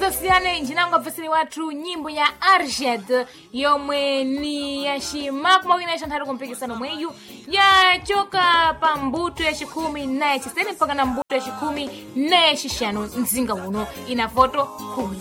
tisasiyane njinango apfeseri wathu nyimbo ya Arjed yomwe ni yaximaku ina yaxanthari kumpikisano mweyu yachoka pa mbuto ya 10 na 7 mpaka na mbuto ya 10 na 5 mzinga uno ina voto 10.